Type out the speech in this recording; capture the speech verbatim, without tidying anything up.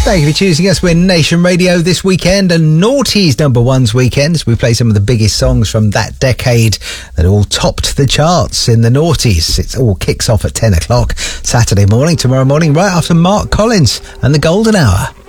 Thank you for choosing us. We're Nation Radio this weekend, and Naughty's number ones weekend. We play some of the biggest songs from that decade that all topped the charts in the noughties. It all kicks off at ten o'clock Saturday morning, tomorrow morning, right after Mark Collins and the Golden Hour.